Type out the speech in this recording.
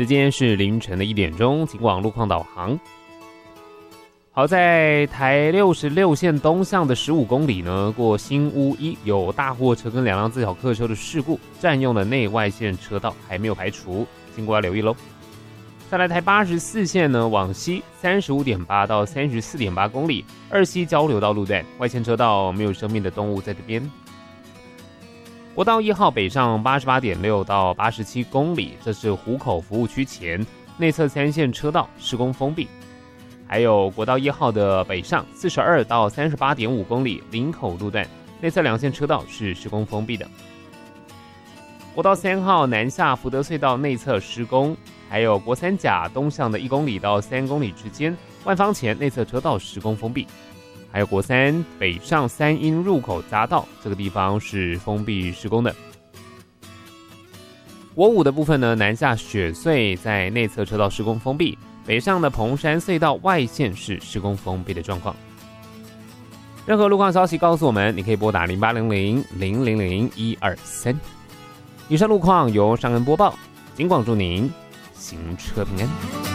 时间是凌晨的1点钟，请往路况导航。好，在台66线东向的15公里呢，过新屋一有大货车跟2辆自小客车的事故，占用了内外线车道，还没有排除，经过要留意咯。再来台84线呢，往西35.8到34.8公里，二西交流道路段外线车道没有生命的动物在这边。国道1号北上88.6到87公里，这是湖口服务区前内侧3线车道施工封闭。还有国道1号的北上42到38.5公里林口路段，内侧2线车道是施工封闭的。国道3号南下福德隧道内侧施工，还有国三甲东向的1公里到3公里之间，万方前内侧车道施工封闭。还有国三北上三阴入口匝道，这个地方是封闭施工的。国五的部分呢，南下雪隧在内侧车道施工封闭，北上的彭山隧道外线是施工封闭的状况。任何路况消息告诉我们，你可以拨打0800-000-123。以上路况由尚恩播报，警广祝您行车平安。